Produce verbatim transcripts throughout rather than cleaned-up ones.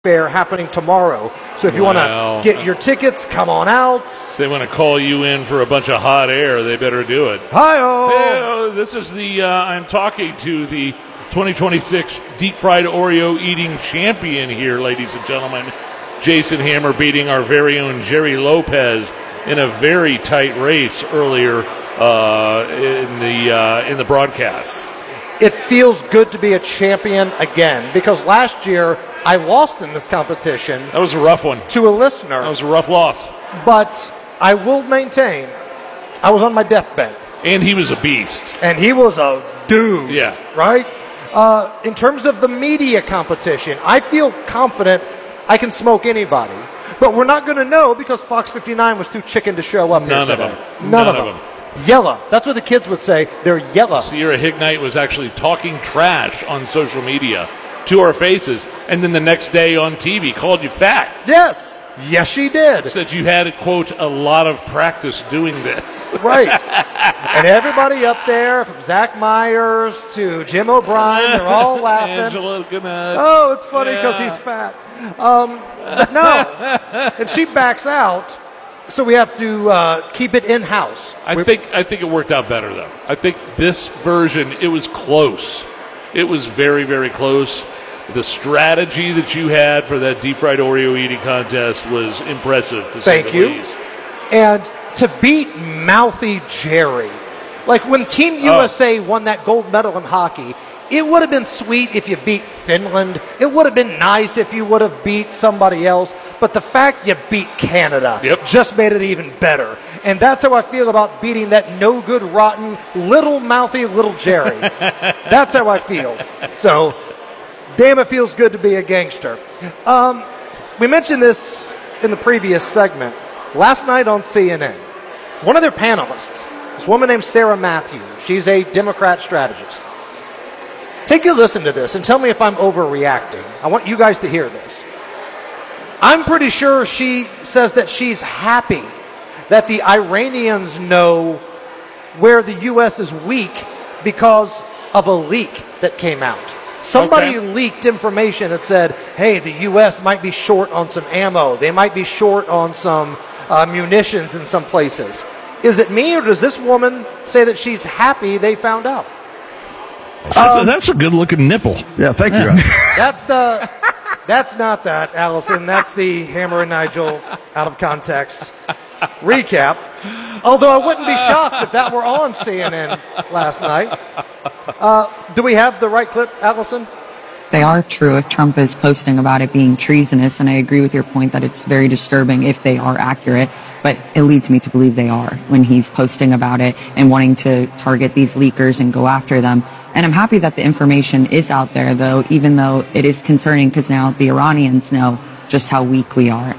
fair happening tomorrow. So if you Well, want to get your tickets, come on out. If they want to call you in for a bunch of hot air, they better do it. Hi-oh! Hey, this is the, uh, I'm talking to the twenty twenty-six Deep Fried Oreo Eating Champion here, ladies and gentlemen. Jason Hammer beating our very own Jerry Lopez in a very tight race earlier uh, in the uh, in the broadcast. It feels good to be a champion again, because last year I lost in this competition. That was a rough one. To a listener. That was a rough loss. But I will maintain I was on my deathbed. And he was a beast. And he was a dude. Yeah. Right? Uh, in terms of the media competition, I feel confident I can smoke anybody. But we're not going to know because Fox fifty-nine was too chicken to show up None here of today. them. None, None of of them. them. Yella. That's what the kids would say. They're yella. Sierra Hignite was actually talking trash on social media to our faces, and then the next day on T V called you fat. Yes. Yes, she did. Said you had, quote, a lot of practice doing this. Right. And everybody up there, from Zach Myers to Jim O'Brien, they're all laughing. Angela, good night. Oh, it's funny because Yeah. he's fat. Um, but no. And she backs out, so we have to uh, keep it in-house. I we think I think it worked out better, though. I think this version, it was close. It was very, very close. The strategy that you had for that deep fried Oreo eating contest was impressive, to say Thank the you. least. And to beat Mouthy Jerry, like when Team U S A won that gold medal in hockey, it would have been sweet if you beat Finland. It would have been nice if you would have beat somebody else. But the fact you beat Canada Yep. just made it even better. And that's how I feel about beating that no good, rotten, little mouthy little Jerry. That's how I feel. So, damn, it feels good to be a gangster. Um, we mentioned this in the previous segment. Last night on C N N, one of their panelists, this woman named Sarah Matthews, she's a Democrat strategist. Take a listen to this and tell me if I'm overreacting. I want you guys to hear this. I'm pretty sure she says that she's happy that the Iranians know where the U S is weak because of a leak that came out. Somebody Okay. leaked information that said, hey, the U S might be short on some ammo. They might be short on some uh, munitions in some places. Is it me, or does this woman say that she's happy they found out? That's, a, that's a good-looking nipple. Yeah, thank you. That's the. That's not that, Allison. That's the Hammer and Nigel out of context recap. Although I wouldn't be shocked if that were on C N N last night. Uh, do we have the right clip, Allison? They are true if Trump is posting about it being treasonous, and I agree with your point that it's very disturbing if they are accurate, but it leads me to believe they are when he's posting about it and wanting to target these leakers and go after them. And I'm happy that the information is out there, though, even though it is concerning because now the Iranians know just how weak we are.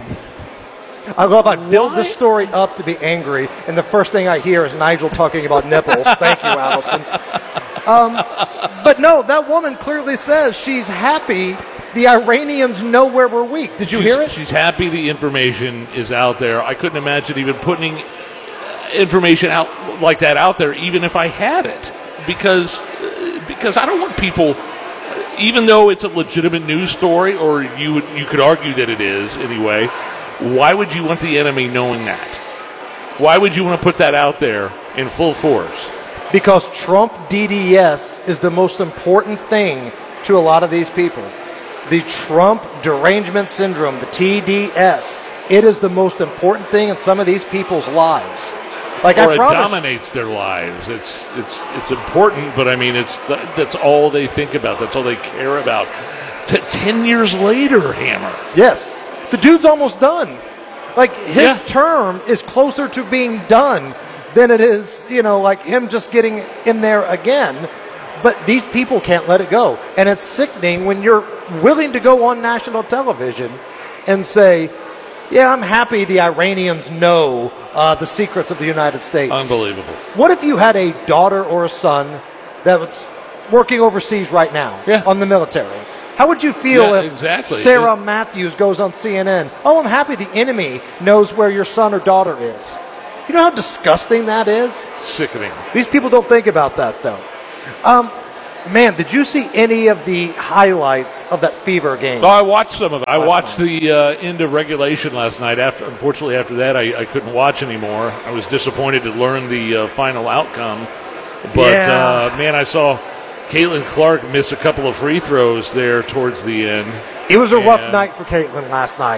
I love I build this story up to be angry, and the first thing I hear is Nigel talking about nipples. Thank you, Allison. Um, but no, that woman clearly says she's happy the Iranians know where we're weak. Did you she's, hear it? She's happy the information is out there. I couldn't imagine even putting information out like that out there, even if I had it, because because I don't want people. Even though it's a legitimate news story, or you would, you could argue that it is anyway, why would you want the enemy knowing that? Why would you want to put that out there in full force? Because Trump D D S is the most important thing to a lot of these people. The Trump derangement syndrome, the T D S, it is the most important thing in some of these people's lives. Like or I it promise, dominates their lives. It's it's it's important, but I mean, it's the, that's all they think about. That's all they care about. T- Ten years later, Hammer. yes, the dude's almost done. Like his Yeah. term is closer to being done than it is, you know, like him just getting in there again. But these people can't let it go, and it's sickening when you're willing to go on national television and say, yeah, I'm happy the Iranians know uh, the secrets of the United States. Unbelievable. What if you had a daughter or a son that's working overseas right now Yeah. on the military? How would you feel Yeah, if exactly. Sarah It- Matthews goes on C N N? Oh, I'm happy the enemy knows where your son or daughter is. You know how disgusting that is? Sickening. These people don't think about that, though. Um, Man, did you see any of the highlights of that Fever game? Oh, I watched some of it. I watched the uh, end of regulation last night. After, unfortunately, after that, I, I couldn't watch anymore. I was disappointed to learn the uh, final outcome. But, Yeah. uh, man, I saw Caitlin Clark miss a couple of free throws there towards the end. It was a rough And- night for Caitlin last night.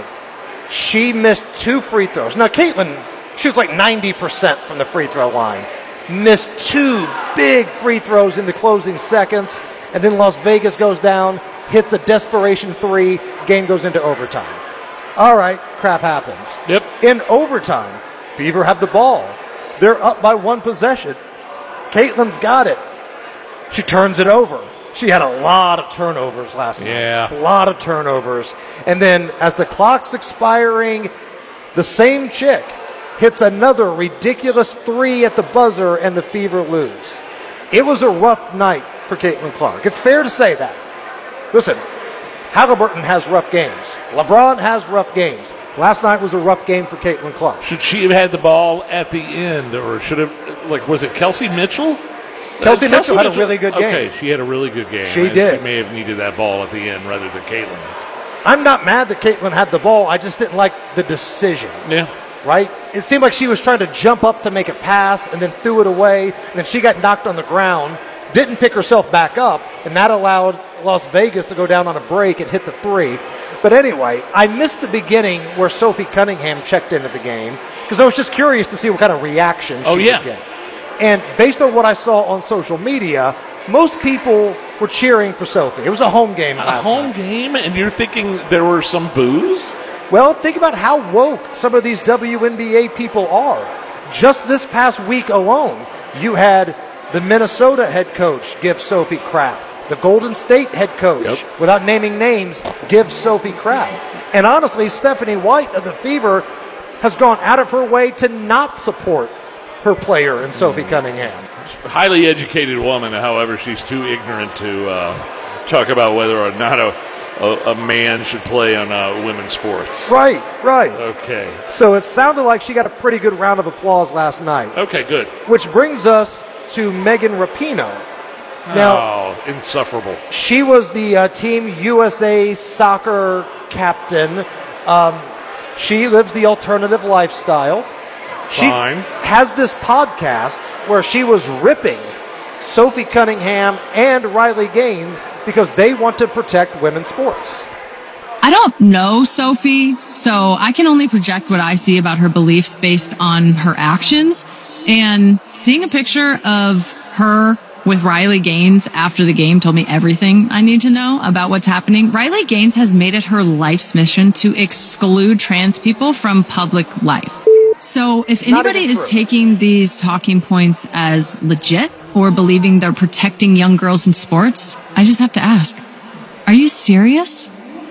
She missed two free throws. Now, Caitlin shoots like ninety percent from the free throw line. Missed two big free throws in the closing seconds, and then Las Vegas goes down, hits a desperation three, game goes into overtime. All right, crap happens. Yep. In overtime, Fever have the ball. They're up by one possession. Caitlin's got it. She turns it over. She had a lot of turnovers last Yeah. night. A lot of turnovers. And then as the clock's expiring, the same chick hits another ridiculous three at the buzzer, and the Fever lose. It was a rough night for Caitlin Clark. It's fair to say that. Listen, Halliburton has rough games. LeBron has rough games. Last night was a rough game for Caitlin Clark. Should she have had the ball at the end, or should have, like, was it Kelsey Mitchell? Kelsey Uh, Mitchell had a really good game. Okay, she had a really good game. She And did. She may have needed that ball at the end rather than Caitlin. I'm not mad that Caitlin had the ball. I just didn't like the decision. Yeah. Right? It seemed like she was trying to jump up to make a pass and then threw it away, and then she got knocked on the ground, didn't pick herself back up, and that allowed Las Vegas to go down on a break and hit the three. But anyway, I missed the beginning where Sophie Cunningham checked into the game because I was just curious to see what kind of reaction she Oh, yeah. would get. And based on what I saw on social media, most people were cheering for Sophie. It was a home game A last home night. game, and you're thinking there were some boos? Well, think about how woke some of these W N B A people are. Just this past week alone, you had the Minnesota head coach give Sophie crap. The Golden State head coach, Yep. without naming names, gives Sophie crap. And honestly, Stephanie White of the Fever has gone out of her way to not support her player in Sophie Cunningham. Highly educated woman, however, she's too ignorant to uh, talk about whether or not a, a, a man should play on uh, women's sports. Right, right. Okay. So it sounded like she got a pretty good round of applause last night. Okay, good. Which brings us to Megan Rapinoe. Now, oh, insufferable. she was the uh, Team U S A soccer captain. Um, she lives the alternative lifestyle. She Fine. has this podcast where she was ripping Sophie Cunningham and Riley Gaines because they want to protect women's sports. I don't know Sophie, so I can only project what I see about her beliefs based on her actions. And seeing a picture of her with Riley Gaines after the game told me everything I need to know about what's happening. Riley Gaines has made it her life's mission to exclude trans people from public life. So if Not anybody even is true. taking these talking points as legit or believing they're protecting young girls in sports, I just have to ask, are you serious?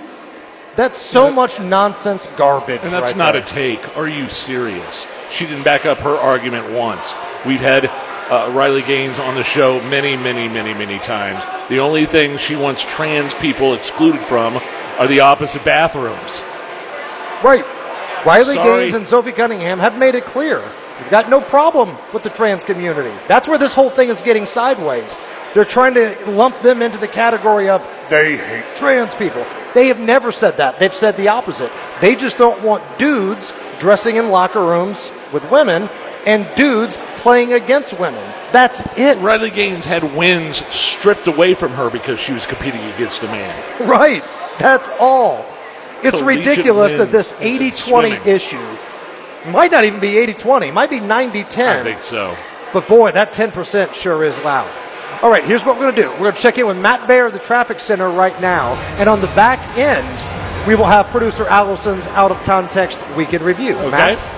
That's so much nonsense garbage. And that's right not there. a take. Are you serious? She didn't back up her argument once. We've had uh, Riley Gaines on the show many, many, many, many times. The only thing she wants trans people excluded from are the opposite bathrooms. Right. Riley Sorry. Gaines and Sophie Cunningham have made it clear they've got no problem with the trans community. That's where this whole thing is getting sideways. They're trying to lump them into the category of they hate trans people. They have never said that. They've said the opposite. They just don't want dudes dressing in locker rooms with women and dudes playing against women. That's it. Riley Gaines had wins stripped away from her because she was competing against a man. Right. That's all. It's Collegiate ridiculous that wins this in eighty twenty swimming. issue might not even be eighty twenty, might be ninety ten. I think so. But boy, that ten percent sure is loud. All right, here's what we're going to do. We're going to check in with Matt Baer of the Traffic Center right now. And on the back end, we will have producer Allison's Out of Context Weekend Review. Okay. Matt?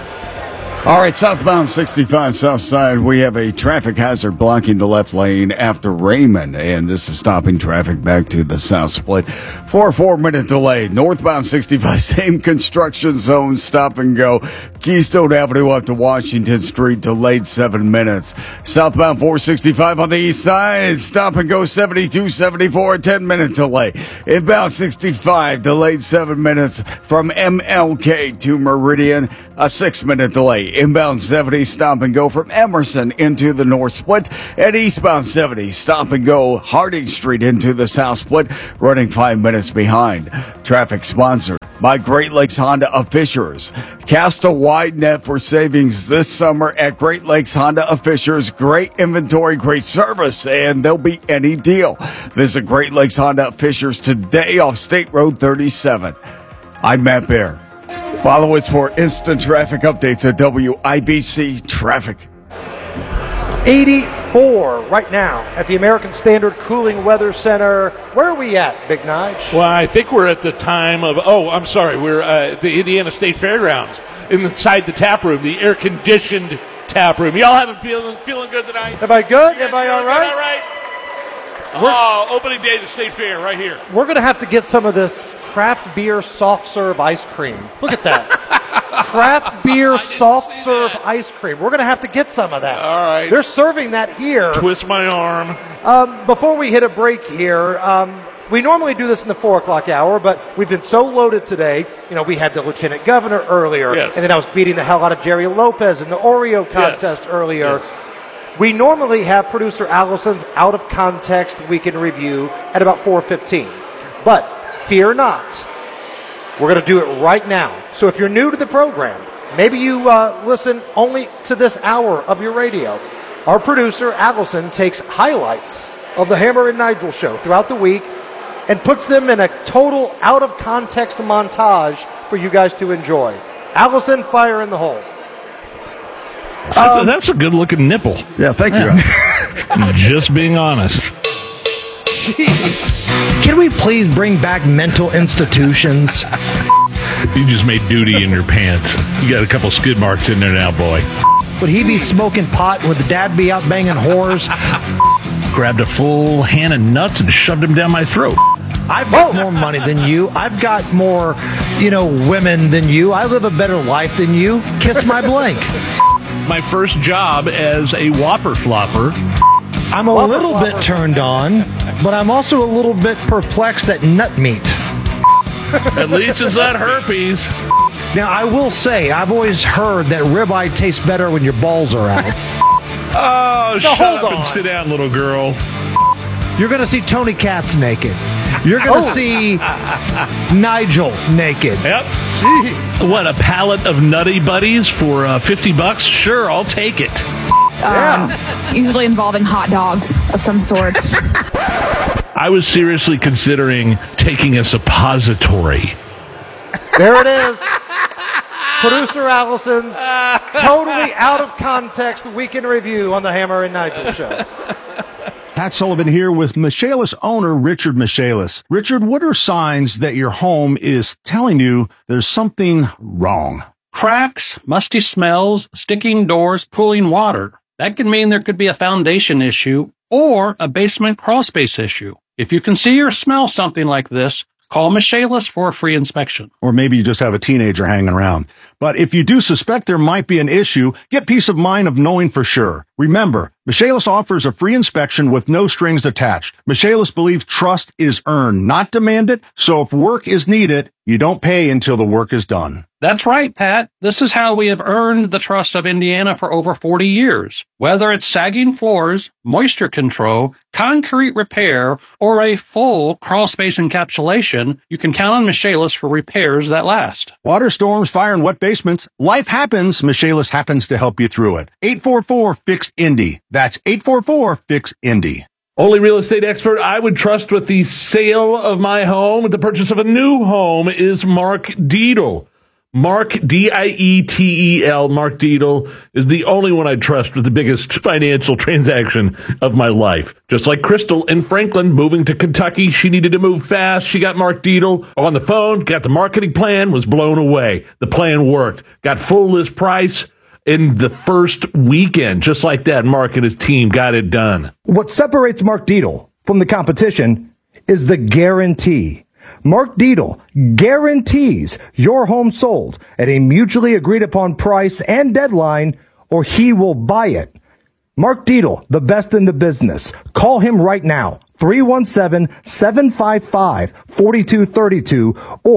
All right, southbound sixty-five south side, we have a traffic hazard blocking the left lane after Raymond, and this is stopping traffic back to the south split for a four-minute delay. Northbound sixty-five, same construction zone, stop and go. Keystone Avenue up to Washington Street, delayed seven minutes. Southbound four sixty-five on the east side, stop and go seventy-two seventy-four, a ten-minute delay. Inbound sixty-five, delayed seven minutes from M L K to Meridian, a six-minute delay. seventy. Inbound seventy, stop and go from Emerson into the North Split. And eastbound seventy, stop and go Harding Street into the South Split, running five minutes behind. Traffic sponsored by Great Lakes Honda of Fishers. Cast a wide net for savings this summer at Great Lakes Honda of Fishers. Great inventory, great service, and there'll be any deal. Visit Great Lakes Honda of Fishers today off State Road thirty-seven. I'm Matt Bear. Follow us for instant traffic updates at W I B C Traffic. eighty-four right now at the American Standard Cooling Weather Center. Where are we at, Big Nige? Well, I think we're at the time of, oh, I'm sorry, we're uh, at the Indiana State Fairgrounds inside the tap room, the air-conditioned tap room. Y'all having feeling feeling good tonight? Am I good? Am I all right? All right? Oh, opening day of the State Fair right here. We're going to have to get some of this craft beer soft serve ice cream. Look at that. Craft beer soft serve that. ice cream. We're going to have to get some of that. All right. They're serving that here. Twist my arm. Um, before we hit a break here, um, we normally do this in the four o'clock hour, but we've been so loaded today. You know, we had the lieutenant governor earlier, yes. and then I was beating the hell out of Jerry Lopez in the Oreo contest yes. earlier. Yes. We normally have producer Allison's out of context weekend review at about four fifteen, but fear not. We're going to do it right now. So if you're new to the program, maybe you uh, listen only to this hour of your radio. Our producer, Allison, takes highlights of the Hammer and Nigel show throughout the week and puts them in a total out-of-context montage for you guys to enjoy. Allison, fire in the hole. That's, um, a, that's a good-looking nipple. Yeah, thank yeah. you. Just being honest. Jeez. Can we please bring back mental institutions? You just made duty in your pants. You got a couple skid marks in there now, boy. Would he be smoking pot? Would the dad be out banging whores? Grabbed a full hand of nuts and shoved them down my throat. I've got more money than you. I've got more, you know, women than you. I live a better life than you. Kiss my blank. My first job as a Whopper flopper. I'm a Whopper little flopper. bit turned on, but I'm also a little bit perplexed at nut meat. At least it's not herpes. Now, I will say, I've always heard that ribeye tastes better when your balls are out. Oh, no, shut hold up on. and sit down, little girl. You're going to see Tony Katz naked. You're going to oh. see Nigel naked. Yep. Jeez. What, a pallet of Nutty Buddies for uh, fifty bucks? Sure, I'll take it. Um, usually involving hot dogs of some sort. I was seriously considering taking a suppository. There it is. Producer Allison's totally out of context weekend review on the Hammer and Nigel show. Pat Sullivan here with Michaelis owner Richard Michaelis. Richard, what are signs that your home is telling you there's something wrong? Cracks, musty smells, sticking doors, pooling water. That can mean there could be a foundation issue or a basement crawl space issue. If you can see or smell something like this, call Michaelis for a free inspection. Or maybe you just have a teenager hanging around. But if you do suspect there might be an issue, get peace of mind of knowing for sure. Remember, Michaelis offers a free inspection with no strings attached. Michaelis believes trust is earned, not demanded, so if work is needed, you don't pay until the work is done. That's right, Pat. This is how we have earned the trust of Indiana for over forty years. Whether it's sagging floors, moisture control, concrete repair, or a full crawl space encapsulation, you can count on Michaelis for repairs that last. Water storms, fire, and wet basements. Life happens. Michaelis happens to help you through it. eight four four, F I X, Indy. That's eight four four, F I X, Indy. Only real estate expert I would trust with the sale of my home, with the purchase of a new home, is Mark Dietl. Mark, D I E T E L, Mark Dietl, is the only one I trust with the biggest financial transaction of my life. Just like Crystal in Franklin moving to Kentucky, she needed to move fast. She got Mark Dietl on the phone, got the marketing plan, was blown away. The plan worked. Got full list price in the first weekend. Just like that, Mark and his team got it done. What separates Mark Dietl from the competition is the guarantee. Mark Dietl guarantees your home sold at a mutually agreed upon price and deadline, or he will buy it. Mark Dietl, the best in the business. Call him right now, three one seven, seven five five, four two three two, or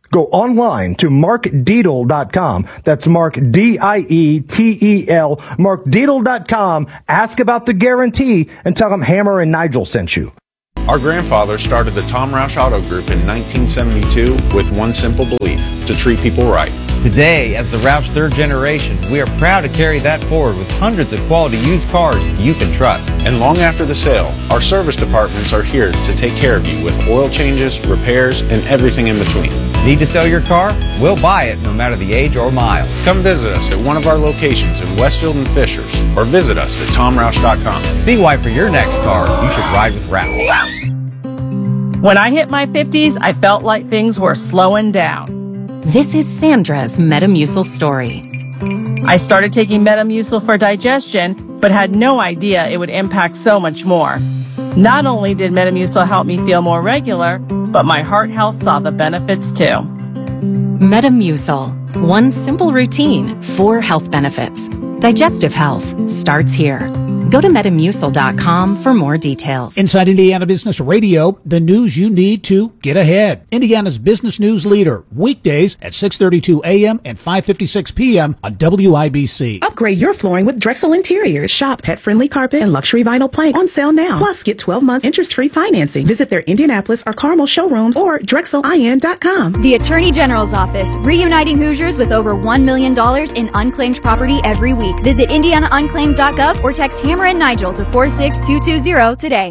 Go online to mark dietel dot com. That's Mark, D I E T E L, mark dietel dot com. Ask about the guarantee and tell them Hammer and Nigel sent you. Our grandfather started the Tom Roush Auto Group in nineteen seventy-two with one simple belief: to treat people right. Today, as the Roush third generation, we are proud to carry that forward with hundreds of quality used cars you can trust. And long after the sale, our service departments are here to take care of you with oil changes, repairs, and everything in between. Need to sell your car? We'll buy it no matter the age or mile. Come visit us at one of our locations in Westfield and Fishers, or visit us at tom roush dot com. See why for your next car, you should ride with Roush. When I hit my fifties, I felt like things were slowing down. This is Sandra's Metamucil story. I started taking Metamucil for digestion, but had no idea it would impact so much more. Not only did Metamucil help me feel more regular, but my heart health saw the benefits too. Metamucil. One simple routine, four health benefits. Digestive health starts here. Go to metamucil dot com for more details. Inside Indiana Business Radio, the news you need to get ahead. Indiana's business news leader, weekdays at six thirty-two a.m. and five fifty-six p.m. on W I B C. Upgrade your flooring with Drexel Interiors. Shop pet-friendly carpet and luxury vinyl plank on sale now. Plus, get twelve months interest-free financing. Visit their Indianapolis or Carmel showrooms or drexel I N dot com. The Attorney General's Office, reuniting Hoosiers with over one million dollars in unclaimed property every week. Visit indiana unclaimed dot gov or text Hammer and Nigel to four six two two zero today.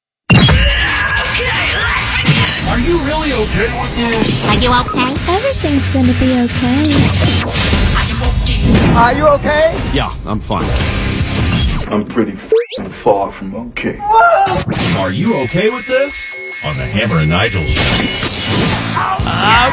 Are you really okay with this? Are you okay? Everything's gonna be okay. Are you okay? Yeah, I'm fine. I'm pretty f***ing far from okay. Are you okay with this? On the Hammer and Nigel show.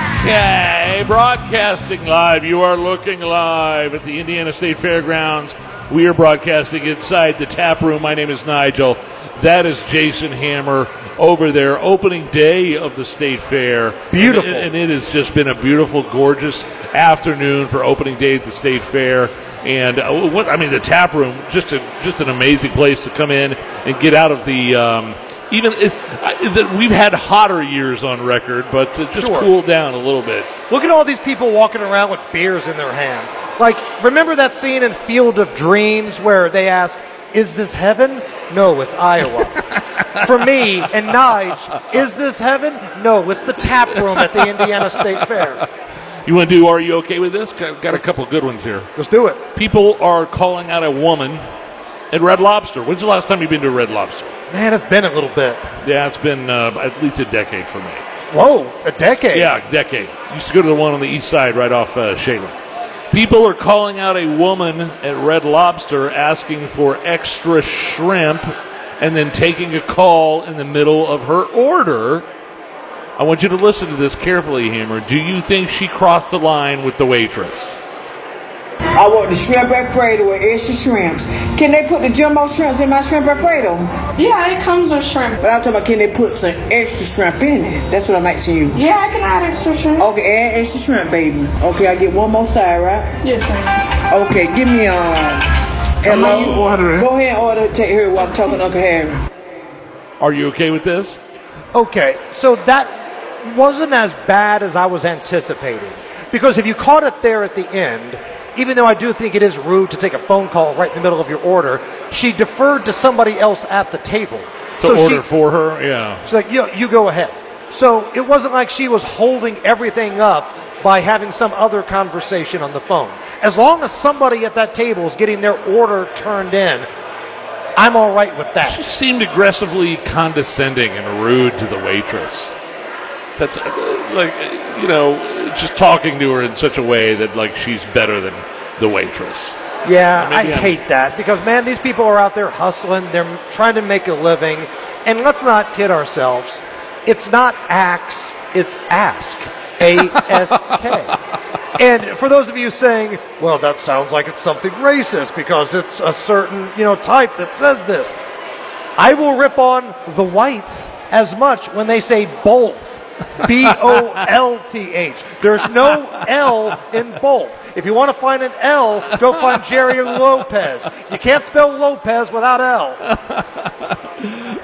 Okay, broadcasting live. You are looking live at the Indiana State Fairgrounds. We are broadcasting inside the tap room. My name is Nigel. That is Jason Hammer over there. Opening day of the State Fair. Beautiful. And, and it has just been a beautiful, gorgeous afternoon for opening day at the State Fair. And uh, what I mean, the tap room, just a just an amazing place to come in and get out of the. Um, even it, I, the, we've had hotter years on record, but to just Sure. cool down a little bit. Look at all these people walking around with beers in their hand. Like, remember that scene in Field of Dreams where they ask, is this heaven? No, it's Iowa. For me and Nige, is this heaven? No, it's the tap room at the Indiana State Fair. You want to do Are You Okay With This? Got, got a couple of good ones here. Let's do it. People are calling out a woman at Red Lobster. When's the last time you've been to Red Lobster? Man, it's been a little bit. Yeah, it's been uh, at least a decade for me. Whoa, a decade? Yeah, a decade. Used to go to the one on the east side right off uh, Shaler. People are calling out a woman at Red Lobster asking for extra shrimp and then taking a call in the middle of her order. I want you to listen to this carefully, Hammer. Do you think she crossed the line with the waitress? I want the shrimp Alfredo with extra shrimps. Can they put the jumbo shrimps in my shrimp Alfredo? Yeah, it comes with shrimp. But I'm talking about, can they put some extra shrimp in it? That's what I'm asking you. Yeah, I can add extra shrimp. Okay, add extra shrimp, baby. Okay, I get one more side, right? Yes, sir. Okay, give me um. Hello. You ordering? Go ahead and order. Take her while I'm talking to Uncle Harry. Are you okay with this? Okay, so that wasn't as bad as I was anticipating. Because if you caught it there at the end, even though I do think it is rude to take a phone call right in the middle of your order, she deferred to somebody else at the table. To so order she, for her? Yeah. She's like, you, you go ahead. So it wasn't like she was holding everything up by having some other conversation on the phone. As long as somebody at that table is getting their order turned in, I'm all right with that. She seemed aggressively condescending and rude to the waitress. That's uh, like, you know, just talking to her in such a way that, like, she's better than the waitress. Yeah, I Maybe I'm- hate that because, man, these people are out there hustling. They're trying to make a living. And let's not kid ourselves. It's not axe, it's ask. A S K. And for those of you saying, well, that sounds like it's something racist because it's a certain, you know, type that says this. I will rip on the whites as much when they say both. B O L T H. There's no L in both. If you want to find an L, go find Jerry Lopez. You can't spell Lopez without L.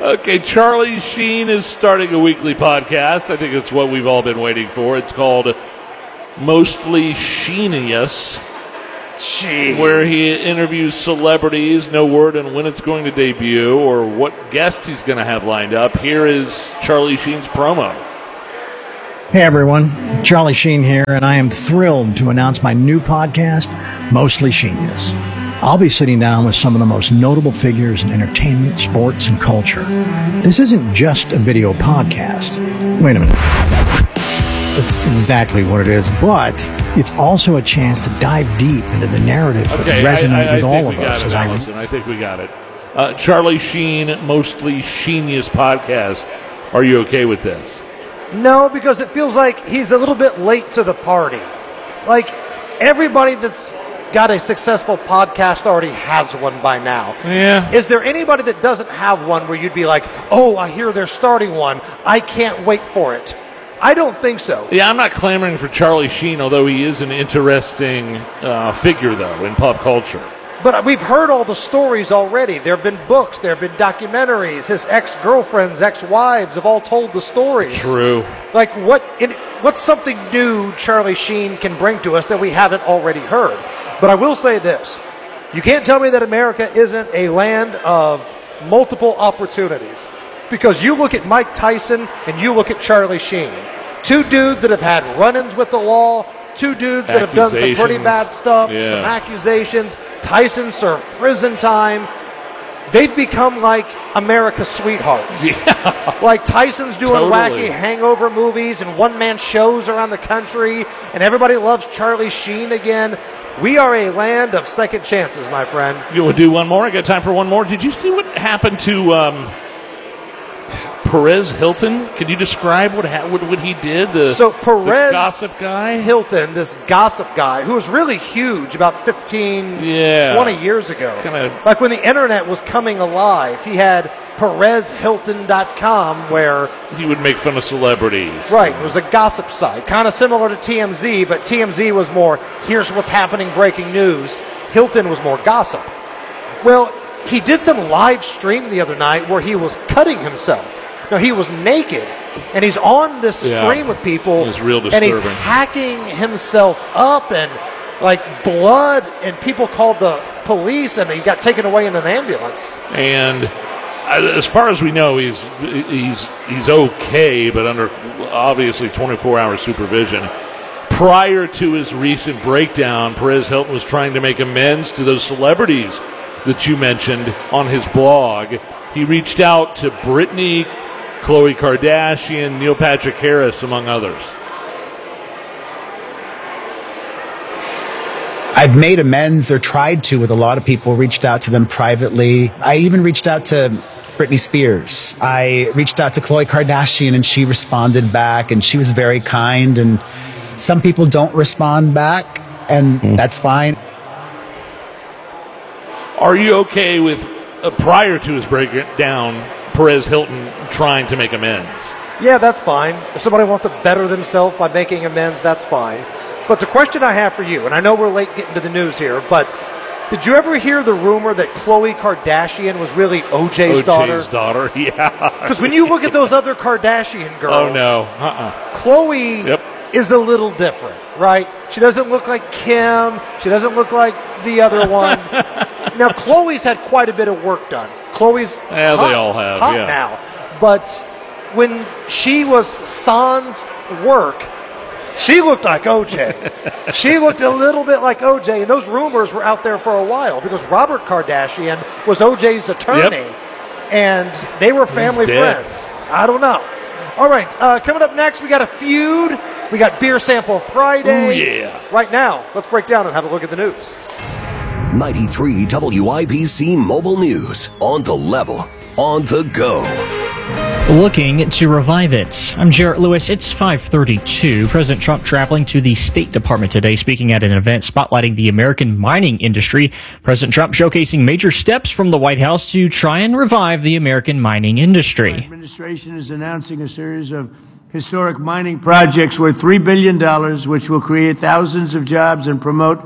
Okay, Charlie Sheen is starting a weekly podcast. I think it's what we've all been waiting for. It's called Mostly Sheenius, Jeez. where he interviews celebrities. No word on when it's going to debut or what guests he's going to have lined up. Here is Charlie Sheen's promo. Hey everyone, Charlie Sheen here, and I am thrilled to announce my new podcast, Mostly Sheenius. I'll be sitting down with some of the most notable figures in entertainment, sports, and culture. This isn't just a video podcast. Wait a minute. It's exactly what it is, but it's also a chance to dive deep into the narratives Okay, that resonate I, I, I with all think of we got us. it, As Allison. I I think we got it. Uh, Charlie Sheen, Mostly Sheenius podcast. Are you okay with this? No, because it feels like he's a little bit late to the party. Like, everybody that's got a successful podcast already has one by now. Yeah. Is there anybody that doesn't have one where you'd be like, oh, I hear they're starting one. I can't wait for it. I don't think so. Yeah, I'm not clamoring for Charlie Sheen, although he is an interesting uh, figure, though, in pop culture. But we've heard all the stories already. There have been books. There have been documentaries. His ex-girlfriends, ex-wives have all told the stories. True. Like, what? In, what's something new Charlie Sheen can bring to us that we haven't already heard? But I will say this. You can't tell me that America isn't a land of multiple opportunities. Because you look at Mike Tyson and you look at Charlie Sheen. Two dudes that have had run-ins with the law. Two dudes that have done some pretty bad stuff. Yeah. Some accusations. Tyson served prison time. They've become like America's sweethearts. Yeah. Like Tyson's doing Totally. wacky hangover movies and one-man shows around the country. And everybody loves Charlie Sheen again. We are a land of second chances, my friend. You want to do one more? I got time for one more. Did you see what happened to um, Perez Hilton? Can you describe what ha- what, what he did? The, So Perez the gossip guy? Hilton, this gossip guy, who was really huge about fifteen, Yeah. twenty years ago. Kinda- Like when the internet was coming alive, he had Perez Hilton dot com where He would make fun of celebrities. Right, it was a gossip site, kind of similar to T M Z, but T M Z was more, here's what's happening, breaking news. Hilton was more gossip. Well, he did some live stream the other night where he was cutting himself. Now, he was naked, and he's on this Yeah. stream with people, It was real and he's disturbing. hacking himself up, and like blood, and people called the police, and he got taken away in an ambulance. And as far as we know, he's he's he's okay, but under obviously twenty-four hour supervision. Prior to his recent breakdown, Perez Hilton was trying to make amends to those celebrities that you mentioned on his blog. He reached out to Britney, Khloe Kardashian, Neil Patrick Harris, among others. I've made amends or tried to with a lot of people, reached out to them privately. I even reached out to Britney Spears. I reached out to Khloe Kardashian and she responded back and she was very kind, and some people don't respond back and that's fine. Are you okay with, uh, prior to his breakdown, Perez Hilton trying to make amends? Yeah, that's fine. If somebody wants to better themselves by making amends, that's fine. But the question I have for you, and I know we're late getting to the news here, but did you ever hear the rumor that Khloe Kardashian was really O J's daughter? O J's daughter, yeah. Because when you look at those other Kardashian girls, Oh, no. Uh-uh. Khloe Yep. is a little different, right? She doesn't look like Kim. She doesn't look like the other one. Now, Khloe's had quite a bit of work done. Khloe's Yeah, hot, they all have, hot yeah. now. But when she was sans work, she looked like O J. She looked a little bit like O J, and those rumors were out there for a while because Robert Kardashian was O J's attorney, Yep. and they were family dead. friends. I don't know. All right, uh, coming up next, we got a feud. We got Beer Sample Friday. Ooh, yeah. Right now, let's break down and have a look at the news. ninety-three W I B C Mobile News. On the level. On the go. Looking to revive it. I'm Jarrett Lewis. It's five thirty-two. President Trump traveling to the State Department today, speaking at an event spotlighting the American mining industry. President Trump showcasing major steps from the White House to try and revive the American mining industry. The administration is announcing a series of historic mining projects worth three billion dollars, which will create thousands of jobs and promote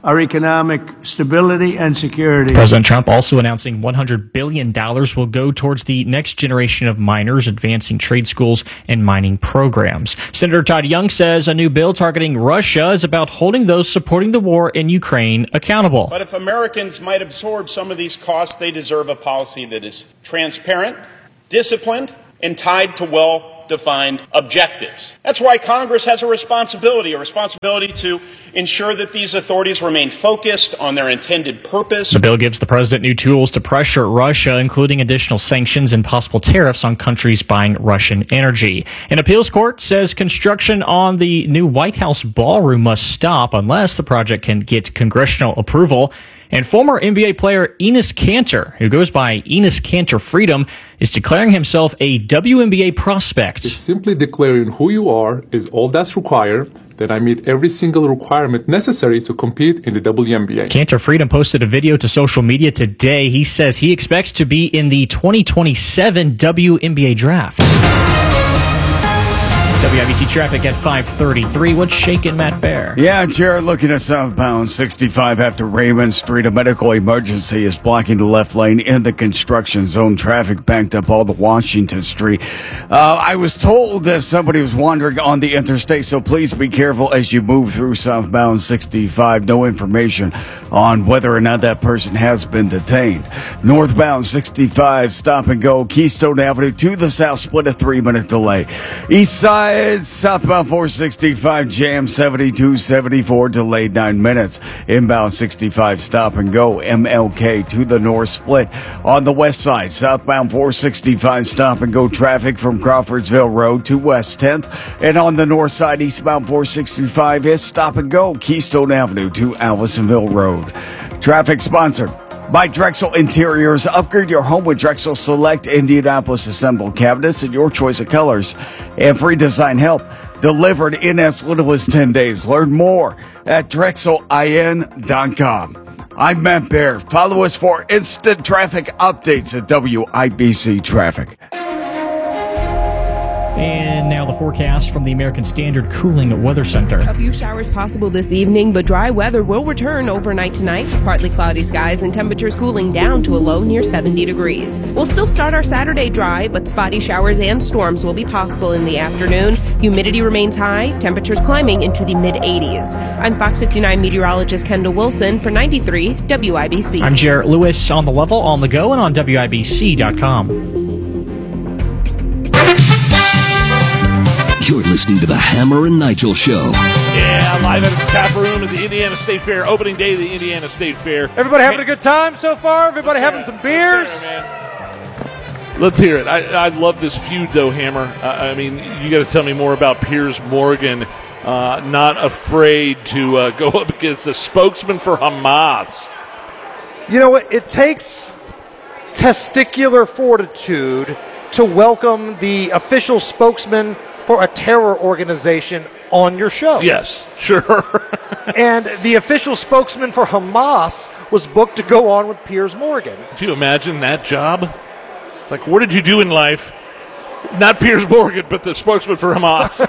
our economic stability and security. President Trump also announcing one hundred billion dollars will go towards the next generation of miners, advancing trade schools and mining programs. Senator Todd Young says a new bill targeting Russia is about holding those supporting the war in Ukraine accountable. But if Americans might absorb some of these costs, they deserve a policy that is transparent, disciplined, and tied to well defined objectives. That's why Congress has a responsibility, a responsibility to ensure that these authorities remain focused on their intended purpose. The bill gives the president new tools to pressure Russia, including additional sanctions and possible tariffs on countries buying Russian energy. An appeals court says construction on the new White House ballroom must stop unless the project can get congressional approval. And former N B A player Enes Kanter, who goes by Enes Kanter Freedom, is declaring himself a W N B A prospect. It's simply declaring who you are is all that's required, that I meet every single requirement necessary to compete in the W N B A. Kanter Freedom posted a video to social media today. He says he expects to be in the twenty twenty-seven W N B A draft. W I B C traffic at five thirty-three. What's shaking, Matt Bear? Yeah, Jared, looking at southbound sixty-five after Raymond Street. A medical emergency is blocking the left lane in the construction zone. Traffic backed up all the Washington Street. Uh, I was told that somebody was wandering on the interstate, so please be careful as you move through southbound sixty-five. No information on whether or not that person has been detained. Northbound sixty-five, stop and go. Keystone Avenue to the south, split a three-minute delay. East side, southbound four sixty-five, jam seventy-two seventy-four, delayed nine minutes. Inbound sixty-five, stop and go. M L K to the north, split. On the west side, southbound four sixty-five, stop and go traffic from Crawfordsville Road to West tenth. And on the north side, eastbound four sixty-five is stop and go. Keystone Avenue to Allisonville Road. Traffic sponsored by Drexel Interiors. Upgrade your home with Drexel Select Indianapolis assembled cabinets in your choice of colors and free design help delivered in as little as ten days. Learn more at drexel I N dot com. I'm Matt Bear. Follow us for instant traffic updates at W I B C Traffic. And now the forecast from the American Standard Cooling Weather Center. A few showers possible this evening, but dry weather will return overnight tonight. Partly cloudy skies and temperatures cooling down to a low near seventy degrees. We'll still start our Saturday dry, but spotty showers and storms will be possible in the afternoon. Humidity remains high, temperatures climbing into the mid eighties. I'm Fox fifty-nine meteorologist Kendall Wilson for ninety-three W I B C. I'm Jarrett Lewis on the level, on the go, and on W I B C dot com. You're listening to the Hammer and Nigel Show. Yeah, live at the tap room at the Indiana State Fair, opening day of the Indiana State Fair. Everybody having a good time so far? Everybody having some beers? Let's hear it. I, I love this feud, though, Hammer. I, I mean, you got to tell me more about Piers Morgan uh, not afraid to uh, go up against a spokesman for Hamas. You know what? It takes testicular fortitude to welcome the official spokesman for a terror organization on your show. Yes, sure. And the official spokesman for Hamas was booked to go on with Piers Morgan. Do you imagine that job? Like, what did you do in life? Not Piers Morgan, but the spokesman for Hamas.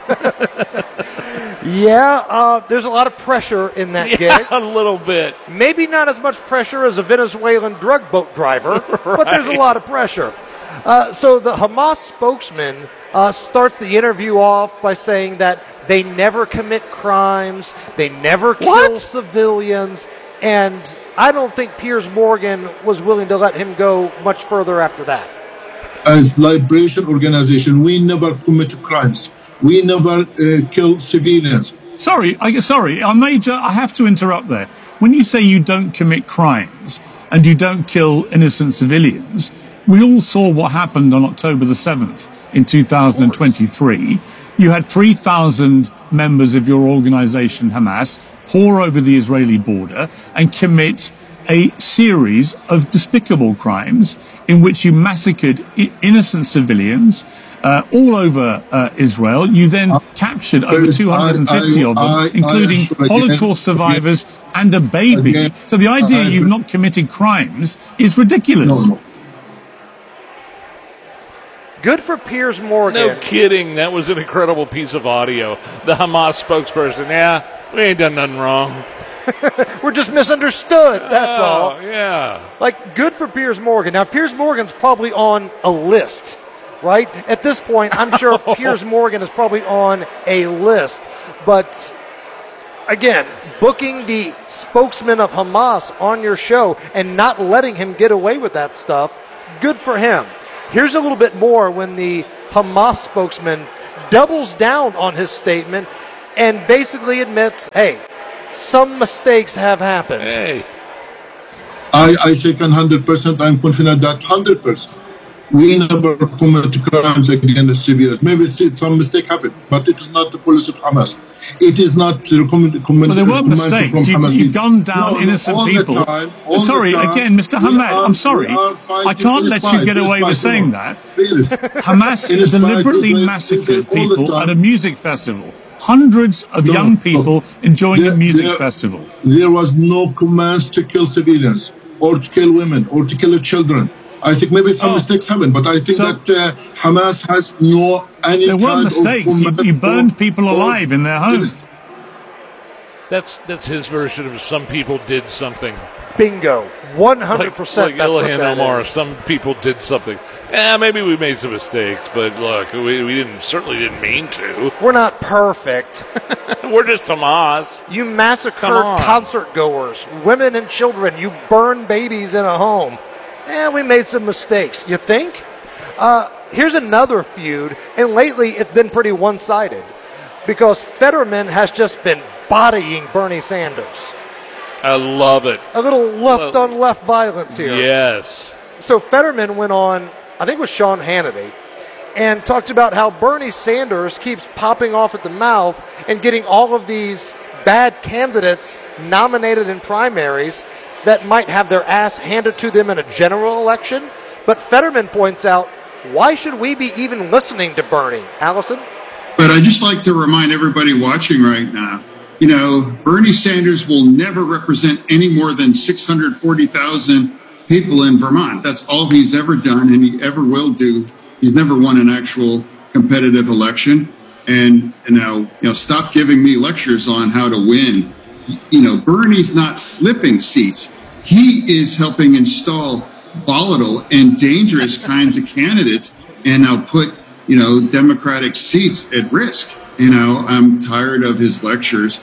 Yeah, uh, there's a lot of pressure in that yeah, gig. A little bit. Maybe not as much pressure as a Venezuelan drug boat driver, right. But there's a lot of pressure. Uh, so the Hamas spokesman uh, starts the interview off by saying that they never commit crimes, they never kill what? civilians, and I don't think Piers Morgan was willing to let him go much further after that. As liberation organization, we never commit crimes. We never uh, kill civilians. Sorry, I, sorry, I, Major, I have to interrupt there. When you say you don't commit crimes and you don't kill innocent civilians, we all saw what happened on October the seventh in two thousand twenty-three. You had three thousand members of your organization, Hamas, pour over the Israeli border and commit a series of despicable crimes in which you massacred I- innocent civilians uh, all over uh, Israel. You then uh, captured over two hundred fifty I, I, of them, I, including I Holocaust again, survivors again, and a baby. Again, so the idea you've not committed crimes is ridiculous. No, no. Good for Piers Morgan. No kidding. That was an incredible piece of audio. The Hamas spokesperson, yeah, we ain't done nothing wrong. We're just misunderstood. That's oh, all. Yeah. Like, good for Piers Morgan. Now, Piers Morgan's probably on a list, right? At this point, I'm sure Piers Morgan is probably on a list. But, again, booking the spokesman of Hamas on your show and not letting him get away with that stuff, good for him. Here's a little bit more when the Hamas spokesman doubles down on his statement and basically admits, hey, some mistakes have happened. Hey. I, I second one hundred percent. I'm confident that one hundred percent. We never commit crimes against civilians. Maybe it's, it's some mistake happened, but it is not the policy of Hamas. It is not the command. Well, there weren't mistakes. You, you've gunned down no, innocent all people. The time, all sorry, the time, again, Mister Hamad, are, I'm sorry. I can't let you get away with saying that. Hamas deliberately massacred people at a music festival. Hundreds of no, young people no. enjoying there, a music there, festival. There was no commands to kill civilians or to kill women or to kill children. I think maybe some oh. mistakes happen, but I think so, that uh, Hamas has no any there kind weren't mistakes. You, you burned people alive in their homes. That's that's his version of some people did something. Bingo. one hundred percent. Like, like Ilhan Omar, some people did something. Yeah, maybe we made some mistakes, but look, we, we didn't certainly didn't mean to. We're not perfect. We're just Hamas. You massacred concert goers, women and children. You burned babies in a home. Eh, we made some mistakes. You think? Uh, here's another feud, and lately it's been pretty one-sided because Fetterman has just been bodying Bernie Sanders. I love it. A little left-on-left violence here. Yes. So Fetterman went on, I think it was Sean Hannity, and talked about how Bernie Sanders keeps popping off at the mouth and getting all of these bad candidates nominated in primaries that might have their ass handed to them in a general election. But Fetterman points out, why should we be even listening to Bernie? Allison? But I'd just like to remind everybody watching right now, you know, Bernie Sanders will never represent any more than six hundred forty thousand people in Vermont. That's all he's ever done, and he ever will do. He's never won an actual competitive election. And, you know, you know, stop giving me lectures on how to win. You know, Bernie's not flipping seats. He is helping install volatile and dangerous kinds of candidates and now put, you know, Democratic seats at risk. You know, I'm tired of his lectures.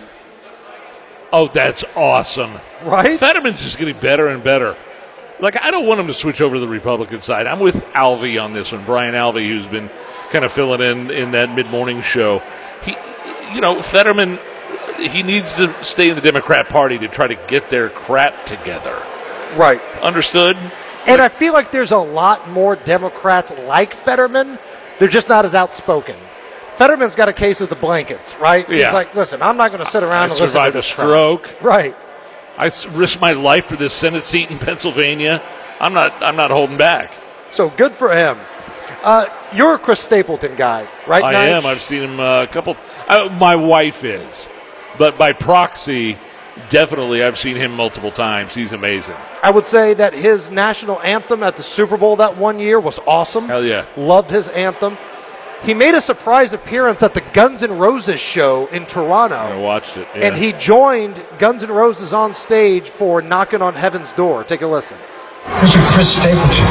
Oh, that's awesome. Right? Fetterman's just getting better and better. Like, I don't want him to switch over to the Republican side. I'm with Alvey on this one, Brian Alvey, who's been kind of filling in in that mid-morning show. He, you know, Fetterman, he needs to stay in the Democrat Party to try to get their crap together. Right. Understood? And I feel like there's a lot more Democrats like Fetterman. They're just not as outspoken. Fetterman's got a case of the blankets, right? Yeah. He's like, listen, I'm not going to sit around I and listen to survived this a stroke. crap. Right. I risked my life for this Senate seat in Pennsylvania. I'm not I'm not holding back. So good for him. Uh, you're a Chris Stapleton guy, right? I Nige? am. I've seen him uh, a couple. Uh, my wife is. But by proxy, definitely I've seen him multiple times. He's amazing. I would say that his national anthem at the Super Bowl that one year was awesome. Hell yeah. Loved his anthem. He made a surprise appearance at the Guns N' Roses show in Toronto. I watched it. Yeah. And he joined Guns N' Roses on stage for Knocking on Heaven's Door. Take a listen. Mister Chris Stapleton.